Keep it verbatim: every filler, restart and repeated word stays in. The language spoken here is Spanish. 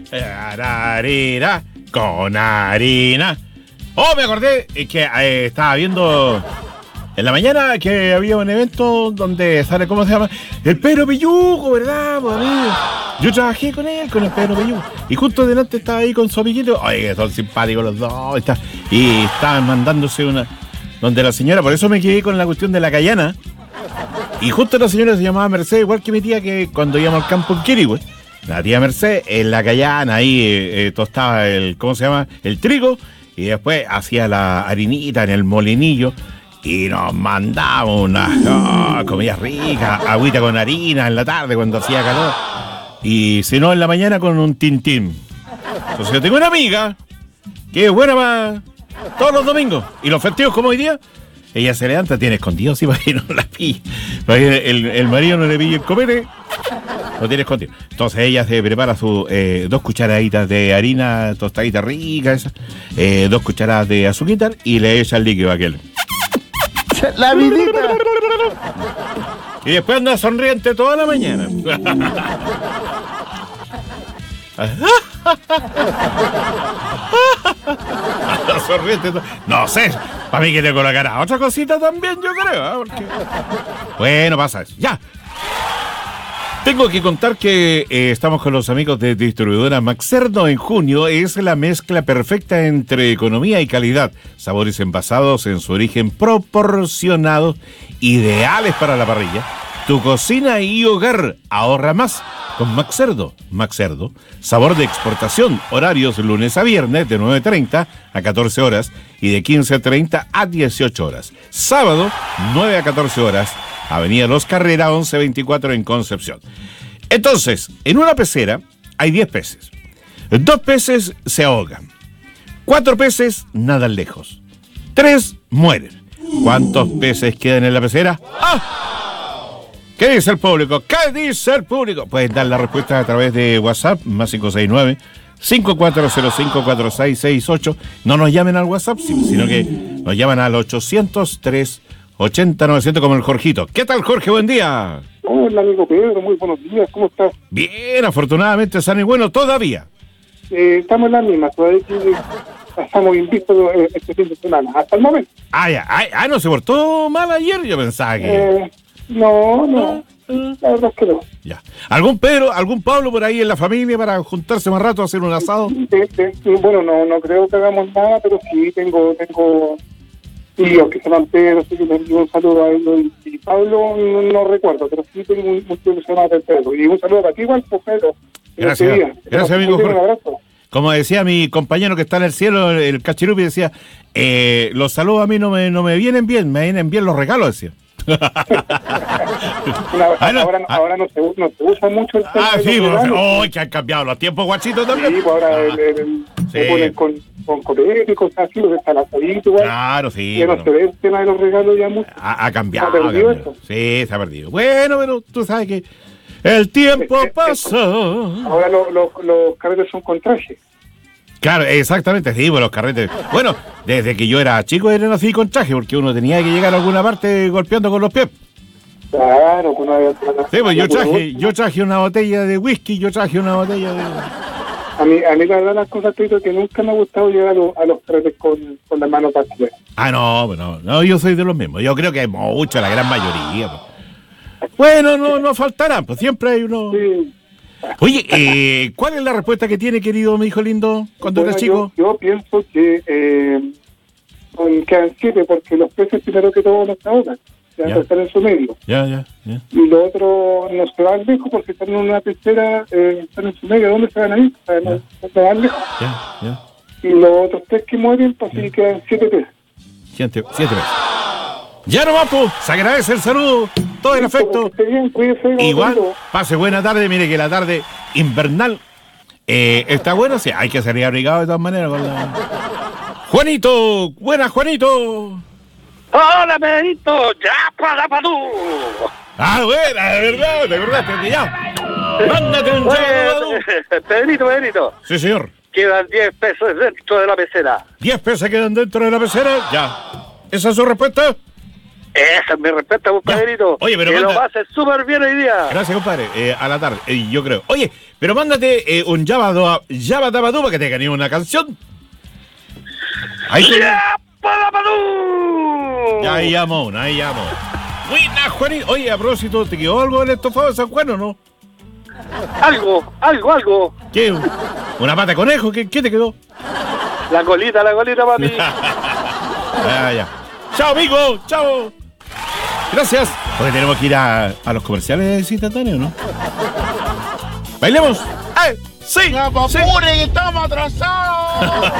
Harina con harina. Oh, me acordé que eh, estaba viendo en la mañana que había un evento donde sale, ¿cómo se llama? El Pedro Pilluco, ¿verdad, pues, amigo? Yo trabajé con él, con el Pedro Pilluco. Y justo delante estaba ahí con su amiguito. Oye, son simpáticos los dos. Está, y estaban mandándose una... Donde la señora, por eso me quedé con la cuestión de la Cayana. Y justo la señora se llamaba Mercedes, igual que mi tía, que cuando íbamos al campo en Quirihue. La tía Mercedes, en la Cayana, ahí eh, eh, tostaba el, ¿cómo se llama? El trigo. Y después hacía la harinita en el molinillo. Y nos mandaba una oh, comida rica, agüita con harina en la tarde cuando hacía calor. Y si no, en la mañana con un tintín. Entonces yo tengo una amiga que es buena para todos los domingos. Y los festivos como hoy día, ella se levanta, tiene escondido así para que no la pille. Para que el, el marido no le pille el copete, lo tiene escondido. Entonces ella se prepara sus eh, dos cucharaditas de harina tostadita rica, esa, eh, dos cucharadas de azúcar y le echa el líquido aquel. La vidita. Y después anda sonriente toda la mañana. Sonriente to- no sé, para mí que te colocará otra cosita también, yo creo, ¿eh? Porque... Bueno, pasa eso. Ya. Tengo que contar que eh, estamos con los amigos de distribuidora Maxerdo. En junio es la mezcla perfecta entre economía y calidad. Sabores envasados en su origen proporcionado, ideales para la parrilla. Tu cocina y hogar ahorra más con Maxerdo. Maxerdo, sabor de exportación. Horarios lunes a viernes de nueve treinta a catorce horas y de quince treinta a dieciocho horas. Sábado, nueve a catorce horas. Avenida Los Carreras, once veinticuatro en Concepción. Entonces, en una pecera hay diez peces. Dos peces se ahogan. Cuatro peces nadan lejos. Tres mueren. ¿Cuántos peces quedan en la pecera? ¡Ah! ¿Qué dice el público? ¿Qué dice el público? Pueden dar la respuesta a través de WhatsApp, más cinco seis nueve, cinco cuatro cero cinco, cuatro seis seis ocho. No nos llamen al WhatsApp, sino que nos llaman al ochocientos tres ochenta novecientos como el Jorgito. ¿Qué tal, Jorge? Buen día. Hola, amigo Pedro, muy buenos días, ¿cómo estás? Bien, afortunadamente sano y bueno todavía. Eh, estamos en la misma, todavía que estamos invictos eh, este fin de semana, hasta el momento. Ah, ya, ah, ah, no se portó mal ayer, yo pensaba que... Eh, no, no, la verdad es que no. Ya. ¿Algún Pedro, algún Pablo por ahí en la familia para juntarse más rato a hacer un asado? De, de, bueno, no, no creo que hagamos nada, pero sí tengo, tengo tíos que se llaman Pedro, así que le envío un saludo a ellos. Y, y Pablo no, no recuerdo, pero sí tengo un, un tío que se llama Pedro. Y un saludo para ti igual, pues, Pedro. Gracias, gracias, amigo Un Jorge. abrazo. Como decía mi compañero que está en el cielo, el Cachirupi, decía, eh, los saludos a mí no me, no me vienen bien, me vienen bien los regalos, decía. Una, Ah, no, ahora, ah. ahora no, se, no se usa mucho el tema Ah, de sí, los pues, regalos. oh, que han cambiado los tiempos, guachito, también. Sí, pues ahora Ah, el, el, el- sí. se ponen con, con copete y cosas así, pues está la salita igual. Claro, sí. Ya no pero se ve el tema de los regalos ya mucho. ha, ha cambiado. Se ha perdido ha cambiado. eso. Sí, se ha perdido. Bueno, pero tú sabes que el tiempo Eh, eh, pasa. Ahora lo- lo- los carretes son con traje. Claro, exactamente, sí, pues los carretes. Bueno, desde que yo era chico era así con traje, porque uno tenía que llegar a alguna parte golpeando con los pies. Claro, pues no había... Sí, pues yo traje, yo traje una botella de whisky, yo traje una botella de... A mí, a mí la verdad las cosas, Pedro, que nunca me ha gustado llegar a, los- a los carretes con, con las manos partidas. Ah, no, pues no, no, yo soy de los mismos. Yo creo que hay mucho, la gran mayoría. Pues. Bueno, no, no faltarán, pues siempre hay uno... Sí. Oye, eh, ¿cuál es la respuesta que tiene, querido mi hijo lindo, cuando Bueno, eras chico? Yo, yo pienso que eh, son- quedan siete porque los peces primero que todo no se ahogan, se van Ya. a estar en su medio. Ya, ya, ya. Y los otros no se van lejos porque están en una pecera, eh, están en su medio. ¿Dónde se van a ir? O sea, no, no se van lejos. Ya, ya. Y los otros tres que mueren, pues sí quedan siete peces. Siete, siete veces. Ya no va, pues. Se agradece el saludo, todo el afecto. Que esté bien, cuídese, Igual, Rodrigo. pase buena tarde. Mire que la tarde invernal eh, está buena. Sí, hay que salir abrigado de todas maneras. Con la... Juanito, buenas, Juanito. ¡Hola, Pedrito! ¡Ya para pa' tú! Ah, buena, de verdad, de verdad, te ya. Mándate un saludo. Oye, Pedrito, Pedrito, Sí, señor. quedan diez pesos dentro de la pecera. Diez pesos quedan dentro de la pecera. Ya. ¿Esa es su respuesta? Esa es mi respuesta, compadrito. Oye, pero que manda- lo pases súper bien hoy día. Gracias, compadre. Eh, a la tarde, eh, yo creo. Oye, pero mándate eh, un Yabba Dabadú para que te gané una canción. Ahí te... ¡Ya, para, Padú! Ya, ahí llamo una, ahí llamo. Buena, Juanito. Oye, a propósito, ¿te quedó algo del estofado de San Juan o no? Algo, algo, algo. ¿Qué? ¿Una pata de conejo? ¿Qué, qué te quedó? La colita, la colita, papi. Ya, ya. Chao, amigo. Chao. Gracias. Porque tenemos que ir a, a los comerciales instantáneos, ¿no? ¿Bailemos? ¡Eh! ¡Sí! ¡No, sí. apure, que estamos atrasados!